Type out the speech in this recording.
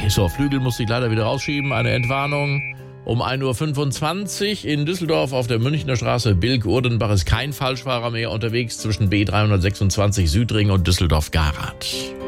So, Flügel musste ich leider wieder rausschieben. Eine Entwarnung. Um 1.25 Uhr in Düsseldorf auf der Münchner Straße Bilk-Urdenbach ist kein Falschfahrer mehr unterwegs zwischen B326 Südring und Düsseldorf-Garath.